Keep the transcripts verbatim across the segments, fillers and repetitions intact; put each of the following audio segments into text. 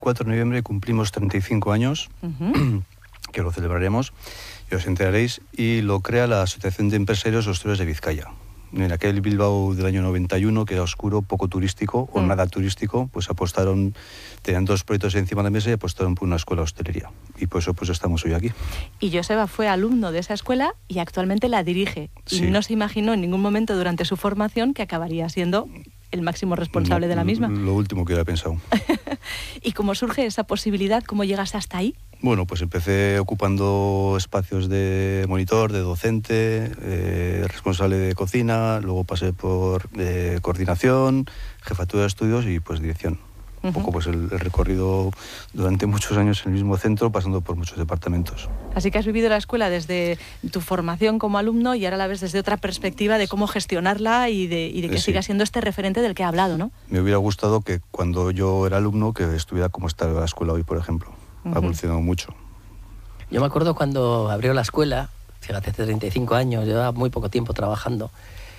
cuatro de noviembre cumplimos treinta y cinco años, uh-huh. que lo celebraremos, y os enteraréis, y lo crea la Asociación de Empresarios Hosteleros de Vizcaya. En aquel Bilbao del año noventa y uno, que era oscuro, poco turístico, o mm. nada turístico, pues apostaron, tenían dos proyectos encima de la mesa y apostaron por una escuela de hostelería. Y por eso pues estamos hoy aquí. Y Joseba fue alumno de esa escuela y actualmente la dirige. Sí. Y no se imaginó en ningún momento durante su formación que acabaría siendo el máximo responsable no, de la misma. Lo último que hubiera pensado. ¿Y cómo surge esa posibilidad? ¿Cómo llegas hasta ahí? Bueno, pues empecé ocupando espacios de monitor, de docente, eh, responsable de cocina, luego pasé por eh, coordinación, jefatura de estudios y pues dirección. Uh-huh. Un poco pues el, el recorrido durante muchos años en el mismo centro, pasando por muchos departamentos. Así que has vivido la escuela desde tu formación como alumno y ahora la ves desde otra perspectiva de cómo gestionarla y de, y de que sí. siga siendo este referente del que he hablado, ¿no? Me hubiera gustado que cuando yo era alumno que estuviera como está la escuela hoy, por ejemplo. Ha evolucionado mucho. Yo me acuerdo cuando abrió la escuela, fíjate, hace treinta y cinco años, llevaba muy poco tiempo trabajando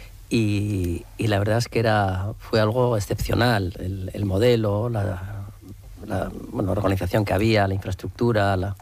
y, y la verdad es que era, fue algo excepcional, el, el modelo, la, la, bueno, la organización que había, la infraestructura, la,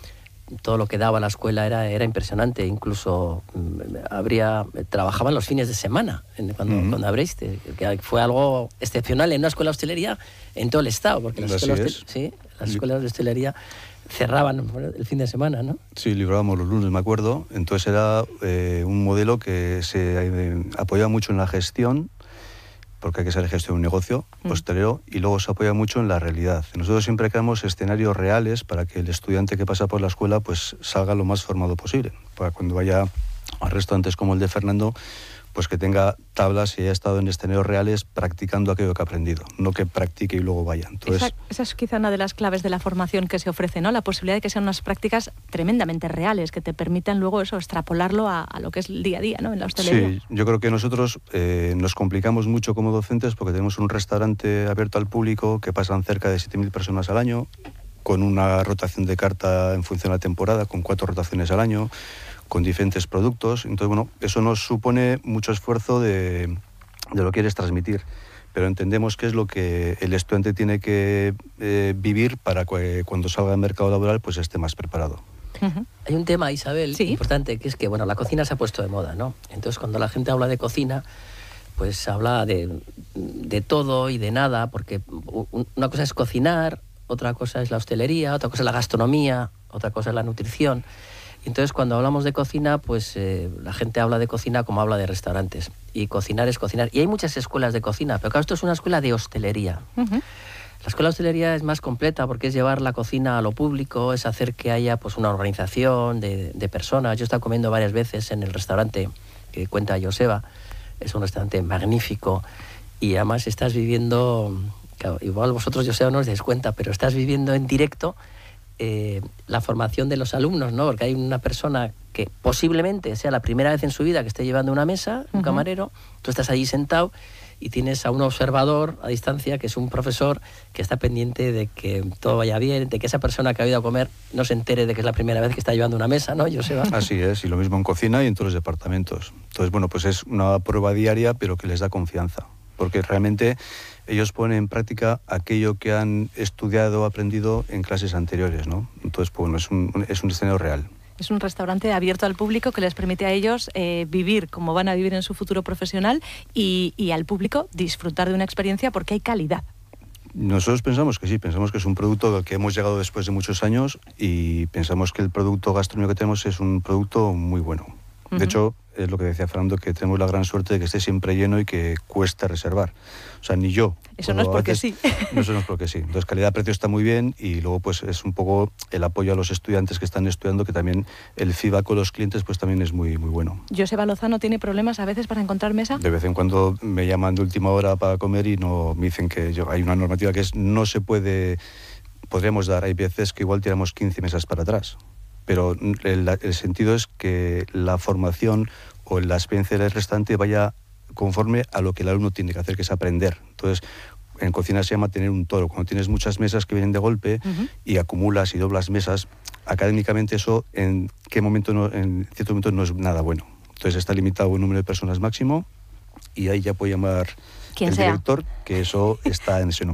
todo lo que daba la escuela era, era impresionante, incluso habría, trabajaban los fines de semana cuando, uh-huh. cuando abriste, que fue algo excepcional en una escuela de hostelería en todo el estado, porque las escuelas, hostel- sí, las escuelas de hostelería cerraban el fin de semana, ¿no? Sí, librábamos los lunes, me acuerdo. Entonces era eh, un modelo que se eh, apoyaba mucho en la gestión, porque hay que saber gestionar un negocio mm. hostelero, y luego se apoya mucho en la realidad. Nosotros siempre creamos escenarios reales para que el estudiante que pasa por la escuela pues salga lo más formado posible, para cuando vaya a restaurantes como el de Fernando, pues que tenga tablas y haya estado en escenarios reales practicando aquello que ha aprendido, no que practique y luego vaya. Entonces, esa, esa es quizá una de las claves de la formación que se ofrece, ¿no? La posibilidad de que sean unas prácticas tremendamente reales, que te permitan luego eso, extrapolarlo a, a lo que es el día a día, ¿no? En la hostelería. Sí, yo creo que nosotros eh, nos complicamos mucho como docentes porque tenemos un restaurante abierto al público que pasan cerca de siete mil personas al año, con una rotación de carta en función de la temporada, con cuatro rotaciones al año, con diferentes productos. Entonces, bueno, eso nos supone mucho esfuerzo de, de lo que quieres transmitir, pero entendemos que es lo que el estudiante tiene que eh, vivir para que cuando salga al mercado laboral pues esté más preparado. Uh-huh. Hay un tema, Isabel, ¿Sí? importante, que es que bueno, la cocina se ha puesto de moda, ¿no? Entonces, cuando la gente habla de cocina, pues habla de, de todo y de nada, porque una cosa es cocinar, otra cosa es la hostelería, otra cosa es la gastronomía, otra cosa es la nutrición. Entonces, cuando hablamos de cocina, pues eh, la gente habla de cocina como habla de restaurantes. Y cocinar es cocinar. Y hay muchas escuelas de cocina, pero claro, esto es una escuela de hostelería. Uh-huh. La escuela de hostelería es más completa porque es llevar la cocina a lo público, es hacer que haya pues una organización de, de personas. Yo he estado comiendo varias veces en el restaurante que cuenta Joseba. Es un restaurante magnífico y además estás viviendo, claro, igual vosotros, Joseba, no os dais cuenta, pero estás viviendo en directo Eh, la formación de los alumnos, ¿no? Porque hay una persona que posiblemente sea la primera vez en su vida que esté llevando una mesa, un uh-huh. camarero, tú estás allí sentado y tienes a un observador a distancia que es un profesor que está pendiente de que todo vaya bien, de que esa persona que ha ido a comer no se entere de que es la primera vez que está llevando una mesa, ¿no, Joseba? Así es, y lo mismo en cocina y en todos los departamentos. Entonces, bueno, pues es una prueba diaria, pero que les da confianza, porque realmente ellos ponen en práctica aquello que han estudiado o aprendido en clases anteriores, ¿no? Entonces, pues, bueno, es un, es un escenario real. Es un restaurante abierto al público que les permite a ellos eh, vivir como van a vivir en su futuro profesional y, y al público disfrutar de una experiencia porque hay calidad. Nosotros pensamos que sí, pensamos que es un producto al que hemos llegado después de muchos años y pensamos que el producto gastronómico que tenemos es un producto muy bueno. De uh-huh. hecho, es lo que decía Fernando, que tenemos la gran suerte de que esté siempre lleno y que cuesta reservar. O sea, ni yo. Eso no es porque veces, sí. No, eso no es porque sí. Entonces, calidad-precio está muy bien y luego pues es un poco el apoyo a los estudiantes que están estudiando, que también el feedback con los clientes pues también es muy, muy bueno. ¿Joseba Lozano tiene problemas a veces para encontrar mesa? De vez en cuando me llaman de última hora para comer y no me dicen que yo, hay una normativa que es no se puede, podríamos dar, hay veces que igual tiramos quince mesas para atrás. Pero el, el sentido es que la formación o la experiencia del restaurante vaya conforme a lo que el alumno tiene que hacer, que es aprender. Entonces, en cocina se llama tener un toro. Cuando tienes muchas mesas que vienen de golpe uh-huh. y acumulas y doblas mesas, académicamente eso en qué momento no, en cierto momento no es nada bueno. Entonces está limitado un número de personas máximo y ahí ya puede llamar el sea. director, que eso está en ese número.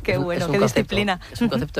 Qué Es un- bueno, es un qué concepto- disciplina. Es un concepto